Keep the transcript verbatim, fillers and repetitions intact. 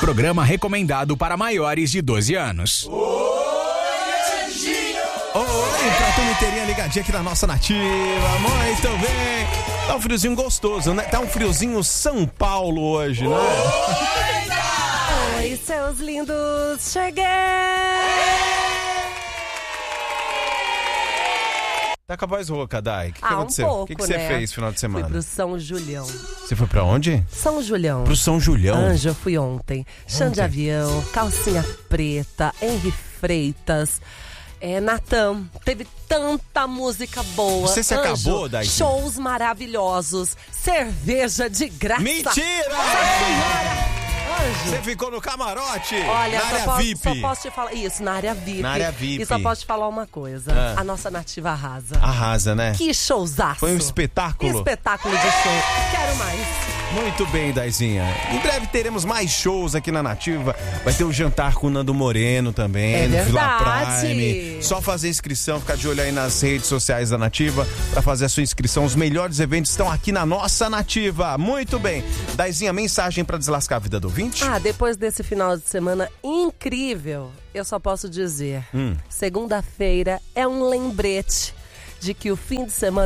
programa recomendado para maiores de doze anos. Oi, pra turma inteirinha ligadinha aqui na nossa Nativa. Muito bem. Tá um friozinho gostoso, né? Tá um friozinho São Paulo hoje, né? Oi, seus lindos. Cheguei! Tá com a voz rouca, Dai. O que, que ah, aconteceu? um pouco, o que, que você né? fez no final de semana? Fui pro São Julião. Você foi pra onde? São Julião. Pro São Julião? Anja, eu fui ontem. Chão de Ontem? avião, calcinha preta, Henri Freitas, é, Natan. Teve tanta música boa. Você se Anjo, acabou, Dai? shows maravilhosos, cerveja de graça. Mentira! Nossa Senhora! Anjo. Você ficou no camarote? Olha, na só, área posso, V I P? só posso te falar. Isso, na área V I P. Na área V I P. E só posso te falar uma coisa. Ah. A nossa Nativa arrasa. Arrasa, né? Que showzaço. Foi um espetáculo? Espetáculo de show. Quero mais. Muito bem, Daizinha. Em breve teremos mais shows aqui na Nativa. Vai ter o jantar com o Nando Moreno também, É no Vila verdade. Prime. Só fazer inscrição, ficar de olho aí nas redes sociais da Nativa para fazer a sua inscrição. Os melhores eventos estão aqui na nossa Nativa. Muito bem. Daizinha, mensagem para deslascar a vida do ouvinte? Ah, depois desse final de semana incrível, eu só posso dizer, Hum. segunda-feira é um lembrete de que o fim de semana